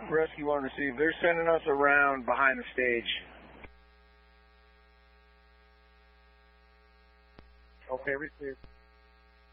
Rescue 1 received. They're sending us around behind the stage. Okay, received.